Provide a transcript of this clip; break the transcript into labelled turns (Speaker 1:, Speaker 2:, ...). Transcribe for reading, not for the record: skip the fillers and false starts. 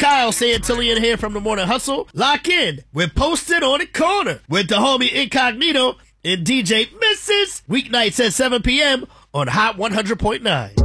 Speaker 1: Kyle Santillian here from the Morning Hustle. Lock in. We're posted on the corner with the homie Incognito and DJ Mrs. Weeknights at 7 p.m. on Hot 100.9.